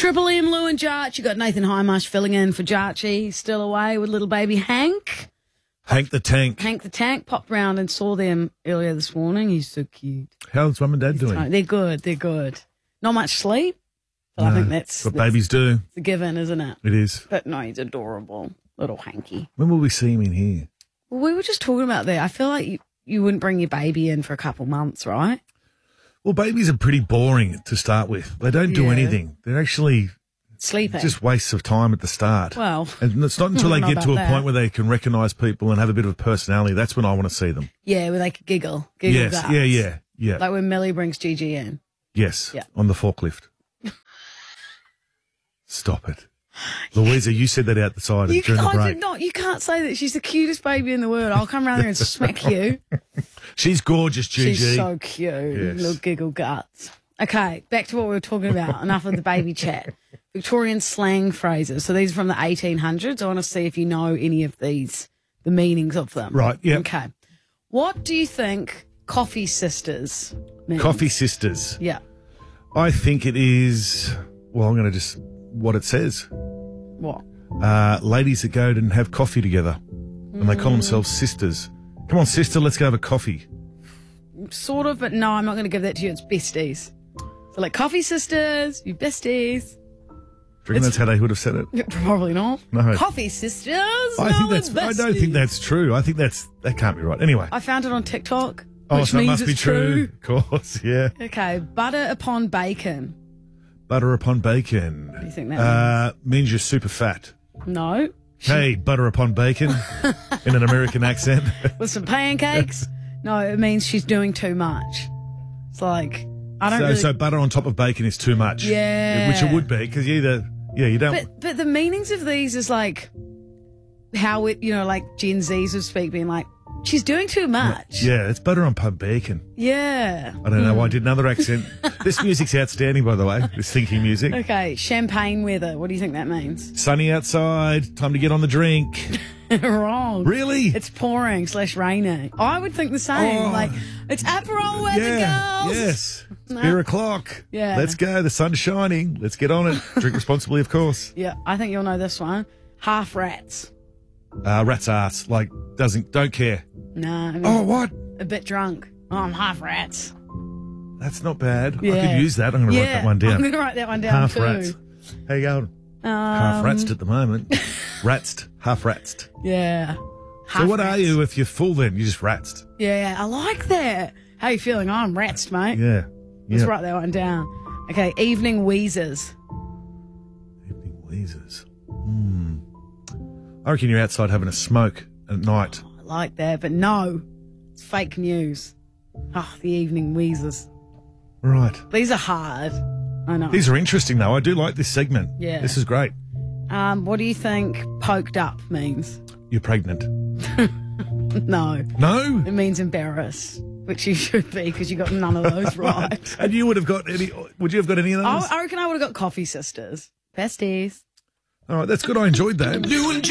Triple M, Lou and Jarch. You got Nathan Highmarsh filling in for Jarchy. He's still away with little baby Hank. Hank the Tank. Hank the Tank popped round and saw them earlier this morning. He's so cute. How's Mum and Dad doing? They're good. They're good. Not much sleep, but I think that's what babies do. It's a given, isn't it? It is. But no, he's adorable. Little Hanky. When will we see him in here? Well, we were just talking about that. I feel like you wouldn't bring your baby in for a couple months, right? Well, babies are pretty boring to start with. They don't do anything. They're actually sleeping. Just wastes of time at the start. Well, and it's not until they get to a point where they can recognise people and have a bit of a personality. That's when I want to see them. Yeah, where they could giggle. Yes, guts. yeah. Like when Millie brings Gigi in. Yes, yeah. On the forklift. Stop it. Louisa, you said that out the side during the break. You can't say that. She's the cutest baby in the world. I'll come around there and smack you. She's gorgeous, Gigi. She's so cute. Yes. Little giggle guts. Okay, back to what we were talking about. Enough of the baby chat. Victorian slang phrases. So these are from the 1800s. I want to see if you know any of these, the meanings of them. Right, yeah. Okay. What do you think coffee sisters means? Coffee sisters. Yeah. I think it is, well, I'm going to just, what it says. What? Ladies that go and have coffee together. And they call themselves sisters. Come on, sister, let's go have a coffee. Sort of, but no, I'm not going to give that to you. It's besties. So like coffee sisters, you besties. Do you reckon that's how they would have said it? Probably not. No. Coffee sisters. I don't think that's true. I think that can't be right. Anyway. I found it on TikTok. Oh, which so means it must be true. Of course, yeah. Okay, butter upon bacon. Butter upon bacon. What do you think that means you're super fat. No. Hey, butter upon bacon in an American accent. With some pancakes? No, it means she's doing too much. It's like, I don't really... So butter on top of bacon is too much. Yeah. Which it would be, because you don't... But the meanings of these is like how it, like Gen Zs would speak, being like, she's doing too much. Yeah, it's butter on bacon. Yeah. I don't know why I did another accent. This music's outstanding, by the way, this thinking music. Okay, champagne weather. What do you think that means? Sunny outside, time to get on the drink. Wrong. Really? It's pouring / raining. I would think the same. Like, it's Aperol weather, girls. Yes. It's beer o'clock. Yeah. Let's go. The sun's shining. Let's get on it. Drink responsibly, of course. Yeah, I think you'll know this one. Half rats. Rat's ass. Like, don't care. Nah. What? A bit drunk. Oh, I'm half rats. That's not bad. Yeah. I could use that. I'm going to write that one down. I'm going to write that one down half too. Rats. How you going? Half ratsed at the moment. Ratsed. Half ratsed. Yeah. So what are you if you're full then? You're just ratsed. Yeah, I like that. How you feeling? Oh, I'm ratsed, mate. Yeah. Let's write that one down. Okay, evening wheezers. Evening wheezers. I reckon you're outside having a smoke at night. I like that, but no. It's fake news. Oh, the evening wheezers. Right. These are hard. I know. These are interesting, though. I do like this segment. Yeah. This is great. What do you think poked up means? You're pregnant. No. No? It means embarrassed, which you should be because you got none of those right. And you would have got any... Would you have got any of those? I reckon I would have got coffee sisters. Besties. All right, that's good. I enjoyed that.